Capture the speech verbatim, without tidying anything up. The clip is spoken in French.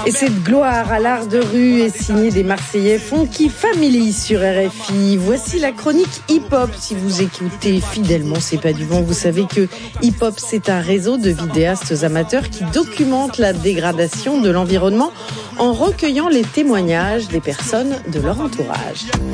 Et cette gloire à l'art de rue est signée des Marseillais Funky Family sur R F I. Voici la chronique hip-hop. Si vous écoutez fidèlement C'est pas du vent, vous savez que hip-hop, c'est un réseau de vidéastes amateurs qui documentent la dégradation de l'environnement en recueillant les témoignages des personnes de leur entourage.